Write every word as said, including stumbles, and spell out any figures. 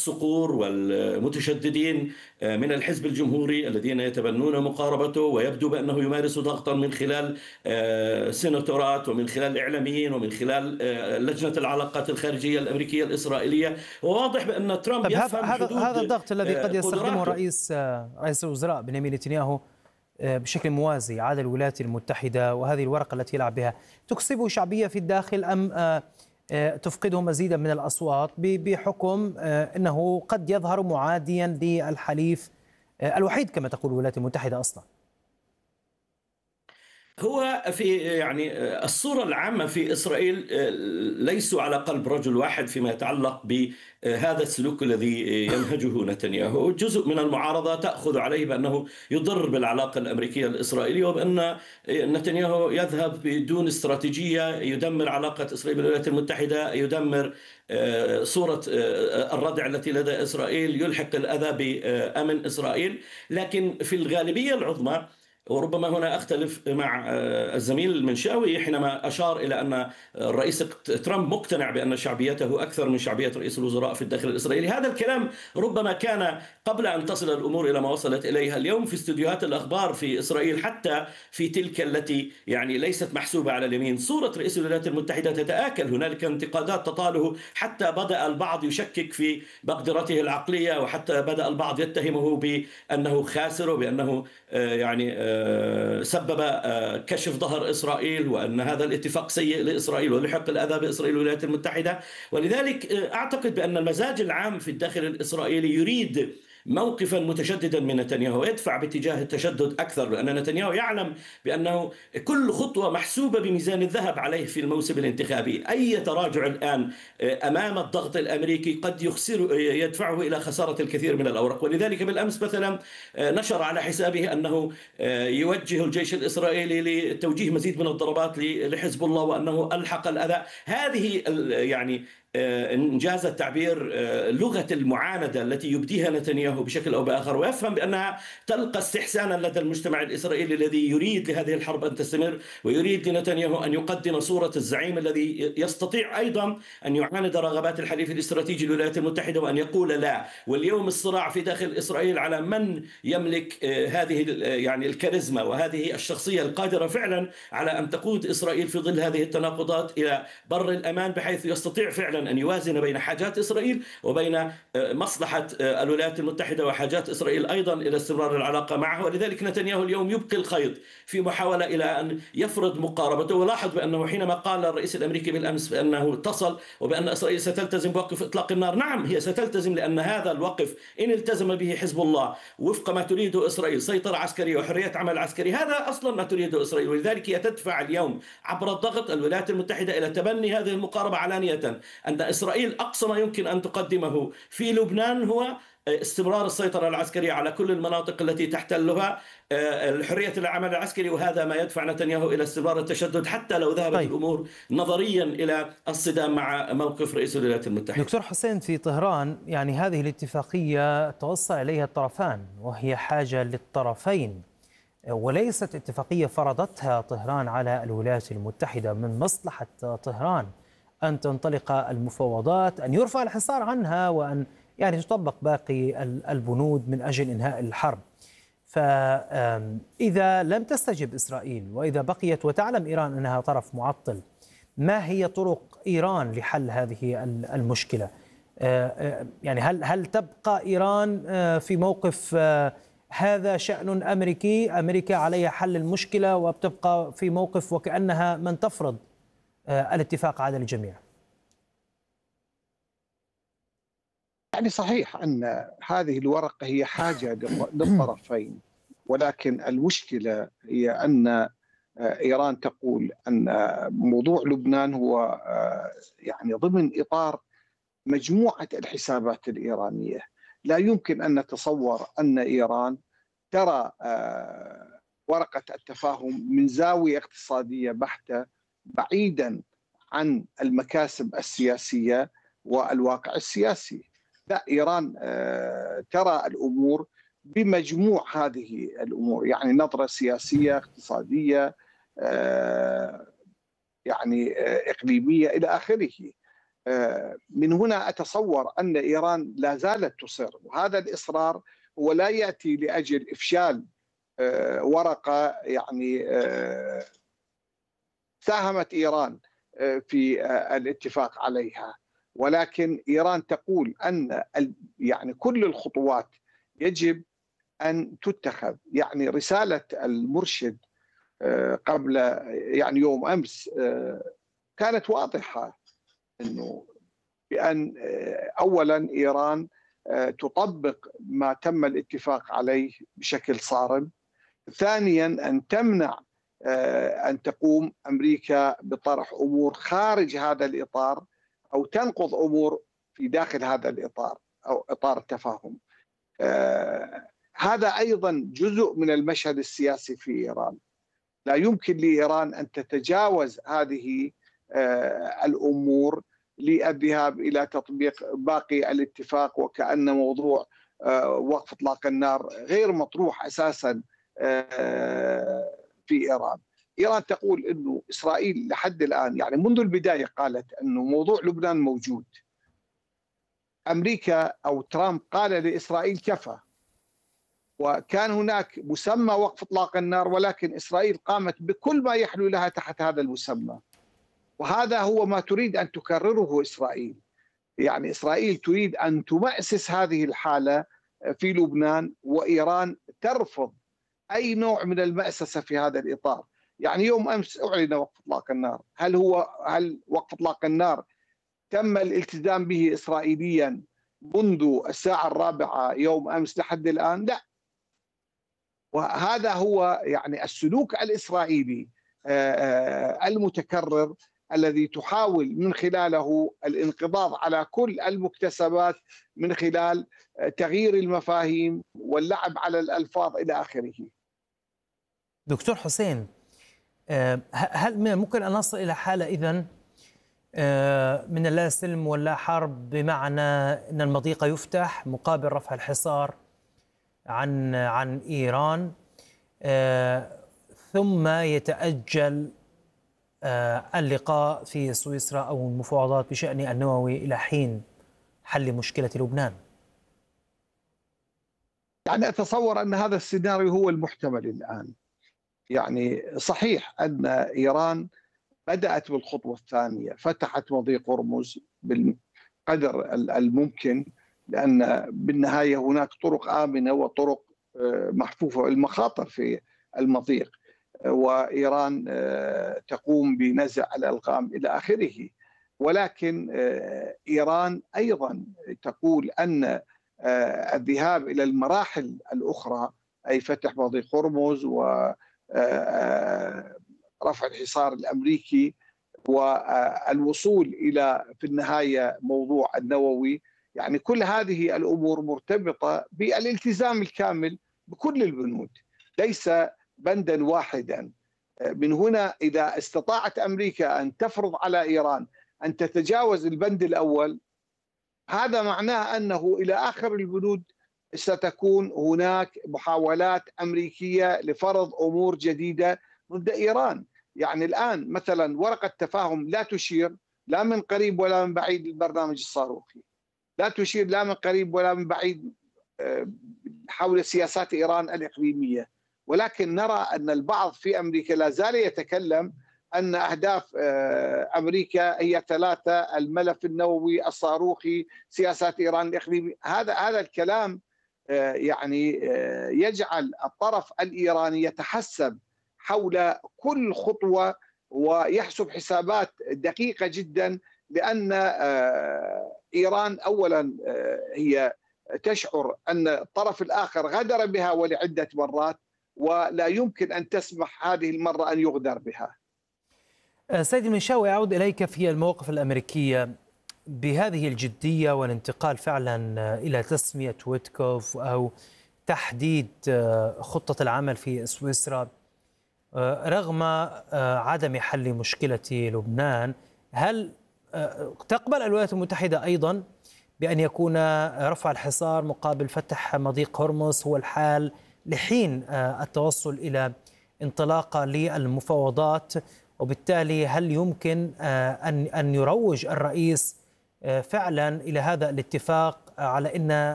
الصقور والمتشددين من الحزب الجمهوري الذين يتبنون مقاربته، ويبدو بأنه يمارس ضغطا من خلال آه، سيناتورات ومن خلال إعلاميين ومن خلال آه، لجنة العلاقات الخارجية الأمريكية الإسرائيلية. وواضح بأن ترامب طيب هذا يفهم هذا هذا حدود الضغط الذي آه، قد يستخدمه قدراته. رئيس آه، رئيس الوزراء بنيامين نتنياهو آه، بشكل موازي على الولايات المتحدة، وهذه الورقة التي يلعب بها تكسبه شعبية في الداخل، أم آه، آه، تفقده مزيدا من الأصوات ب- بحكم آه، أنه قد يظهر معاديا للحليف آه، الوحيد كما تقول الولايات المتحدة أصلا؟ هو في يعني الصورة العامة في إسرائيل ليسوا على قلب رجل واحد فيما يتعلق بهذا السلوك الذي ينهجه نتنياهو. جزء من المعارضة تأخذ عليه بأنه يضر بالعلاقة الأمريكية الإسرائيلية، وبأن نتنياهو يذهب بدون استراتيجية، يدمر علاقة إسرائيل بالولايات المتحدة، يدمر صورة الردع التي لدى إسرائيل، يلحق الأذى بأمن إسرائيل. لكن في الغالبية العظمى، وربما هنا أختلف مع الزميل المنشاوي حينما أشار إلى أن الرئيس ترامب مقتنع بأن شعبيته أكثر من شعبية رئيس الوزراء في الداخل الإسرائيلي. هذا الكلام ربما كان قبل أن تصل الأمور إلى ما وصلت إليها اليوم في استديوهات الأخبار في إسرائيل، حتى في تلك التي يعني ليست محسوبة على اليمين. صورة رئيس الولايات المتحدة تتآكل، هنالك انتقادات تطاله، حتى بدأ البعض يشكك في مقدرته العقلية، وحتى بدأ البعض يتهمه بأنه خاسر وبأنه يعني سبب كشف ظهر إسرائيل، وأن هذا الاتفاق سيء لإسرائيل ولحق الأذى بإسرائيل والولايات المتحدة. ولذلك أعتقد بأن المزاج العام في الداخل الإسرائيلي يريد موقفا متشددا من نتنياهو، يدفع باتجاه التشدد أكثر، لأن نتنياهو يعلم بأنه كل خطوة محسوبة بميزان الذهب عليه في الموسم الانتخابي. أي تراجع الآن أمام الضغط الأمريكي قد يخسر يدفعه إلى خسارة الكثير من الأوراق. ولذلك بالأمس مثلا نشر على حسابه أنه يوجه الجيش الإسرائيلي لتوجيه مزيد من الضربات لحزب الله، وأنه ألحق الأذى. هذه يعني إنجاز التعبير لغة المعاندة التي يبديها نتنياهو بشكل أو بآخر، ويفهم بأنها تلقى استحسانا لدى المجتمع الإسرائيلي الذي يريد لهذه الحرب أن تستمر، ويريد لنتنياهو أن يقدم صورة الزعيم الذي يستطيع أيضا أن يعاند رغبات الحليف الاستراتيجي للولايات المتحدة وأن يقول لا. واليوم الصراع في داخل إسرائيل على من يملك هذه يعني الكاريزما وهذه الشخصية القادرة فعلا على أن تقود إسرائيل في ظل هذه التناقضات إلى بر الأمان، بحيث يستطيع فعلا أن يوازن بين حاجات إسرائيل وبين مصلحة الولايات المتحدة وحاجات إسرائيل أيضا إلى استمرار العلاقة معه. ولذلك نتنياهو اليوم يبقي الخيط في محاولة إلى أن يفرض مقاربته. ولاحظ بأنه حينما قال الرئيس الأمريكي بالأمس بأنه اتصل وبأن إسرائيل ستلتزم بوقف إطلاق النار، نعم هي ستلتزم، لأن هذا الوقف إن التزم به حزب الله وفق ما تريده إسرائيل، سيطرة عسكرية وحرية عمل عسكري، هذا أصلا ما تريده إسرائيل. ولذلك هي تدفع اليوم عبر الضغط الولايات المتحدة إلى تبني هذه المقاربة علانية. أن إسرائيل أقصى ما يمكن أن تقدمه في لبنان هو استمرار السيطرة العسكرية على كل المناطق التي تحتلها، الحرية العمل العسكري، وهذا ما يدفع نتنياهو إلى استمرار التشدد حتى لو ذهبت طيب. الأمور نظريا إلى الصدام مع موقف رئيس الولايات المتحدة. دكتور حسين، في طهران يعني هذه الاتفاقية توصل إليها الطرفان، وهي حاجة للطرفين، وليست اتفاقية فرضتها طهران على الولايات المتحدة. من مصلحة طهران أن تنطلق المفاوضات، أن يرفع الحصار عنها، وأن يعني تطبق باقي البنود من أجل إنهاء الحرب. فإذا لم تستجب إسرائيل، وإذا بقيت وتعلم إيران أنها طرف معطل، ما هي طرق إيران لحل هذه المشكلة؟ يعني هل هل تبقى إيران في موقف هذا شأن أمريكي، أمريكا عليها حل المشكلة، وبتبقى في موقف وكأنها من تفرض الاتفاق على الجميع؟ يعني صحيح أن هذه الورقة هي حاجة للطرفين، ولكن المشكلة هي أن إيران تقول أن موضوع لبنان هو يعني ضمن إطار مجموعة الحسابات الإيرانية. لا يمكن أن نتصور أن إيران ترى ورقة التفاهم من زاوية اقتصادية بحتة بعيدا عن المكاسب السياسية والواقع السياسي. لا، إيران ترى الأمور بمجموع هذه الأمور، يعني نظرة سياسية اقتصادية يعني إقليمية إلى آخره. من هنا أتصور أن إيران لا زالت تصر، وهذا الإصرار هو لا يأتي لأجل إفشال ورقة يعني ساهمت إيران في الاتفاق عليها، ولكن إيران تقول أن يعني كل الخطوات يجب أن تتخذ. يعني رسالة المرشد قبل يعني يوم أمس كانت واضحة، أنه بأن أولا إيران تطبق ما تم الاتفاق عليه بشكل صارم، ثانيا أن تمنع أن تقوم أمريكا بطرح أمور خارج هذا الإطار أو تنقض أمور في داخل هذا الإطار أو إطار التفاهم. هذا أيضا جزء من المشهد السياسي في إيران. لا يمكن لإيران أن تتجاوز هذه الأمور للذهاب إلى تطبيق باقي الاتفاق، وكأن موضوع وقف إطلاق النار غير مطروح أساسا في إيران. إيران تقول أنه إسرائيل لحد الآن يعني منذ البداية قالت أنه موضوع لبنان موجود. أمريكا أو ترامب قال لإسرائيل كفى، وكان هناك مسمى وقف إطلاق النار، ولكن إسرائيل قامت بكل ما يحلو لها تحت هذا المسمى، وهذا هو ما تريد أن تكرره إسرائيل. يعني إسرائيل تريد أن تمأسس هذه الحالة في لبنان، وإيران ترفض أي نوع من المأسسة في هذا الإطار. يعني يوم أمس أعلن وقف إطلاق النار، هل هو هل وقف إطلاق النار تم الالتزام به إسرائيليا منذ الساعة الرابعة يوم أمس لحد الآن؟ لا. وهذا هو يعني السلوك الإسرائيلي المتكرر الذي تحاول من خلاله الانقضاض على كل المكتسبات من خلال تغيير المفاهيم واللعب على الألفاظ إلى آخره. دكتور حسين، هل ممكن أن نصل إلى حالة إذن من اللا سلم ولا حرب، بمعنى أن المضيق يفتح مقابل رفع الحصار عن عن إيران، ثم يتأجل اللقاء في سويسرا أو المفاوضات بشأن النووي إلى حين حل مشكلة لبنان؟ يعني أتصور أن هذا السيناريو هو المحتمل الآن. يعني صحيح أن إيران بدأت بالخطوة الثانية، فتحت مضيق هرمز بالقدر الممكن، لأن بالنهاية هناك طرق آمنة وطرق محفوفة المخاطر في المضيق، وإيران تقوم بنزع الألغام إلى آخره. ولكن إيران أيضا تقول أن الذهاب إلى المراحل الأخرى، أي فتح مضيق هرمز ورفع الحصار الأمريكي والوصول إلى في النهاية موضوع النووي، يعني كل هذه الأمور مرتبطة بالالتزام الكامل بكل البنود، ليس بندا واحدا. من هنا إذا استطاعت أمريكا أن تفرض على إيران أن تتجاوز البند الأول، هذا معناه أنه إلى آخر البنود ستكون هناك محاولات أمريكية لفرض أمور جديدة ضد إيران. يعني الآن مثلا ورقة تفاهم لا تشير لا من قريب ولا من بعيد للبرنامج الصاروخي، لا تشير لا من قريب ولا من بعيد حول سياسات إيران الإقليمية، ولكن نرى أن البعض في أمريكا لا زال يتكلم أن أهداف أمريكا هي ثلاثة: الملف النووي، الصاروخي، سياسات إيران الإقليمية. هذا هذا الكلام يعني يجعل الطرف الإيراني يتحسب حول كل خطوة ويحسب حسابات دقيقة جدا، لأن إيران أولا هي تشعر أن الطرف الآخر غدر بها ولعدة مرات، ولا يمكن أن تسمح هذه المرة أن يغدر بها. سيد المنشاوي، أعود إليك في المواقف الأمريكية بهذه الجدية والانتقال فعلا إلى تسمية ويتكوف أو تحديد خطة العمل في سويسرا رغم عدم حل مشكلة لبنان. هل تقبل الولايات المتحدة أيضا بأن يكون رفع الحصار مقابل فتح مضيق هرمز هو الحال لحين التوصل إلى انطلاقة للمفاوضات؟ وبالتالي هل يمكن أن أن يروج الرئيس فعلا إلى هذا الاتفاق على أن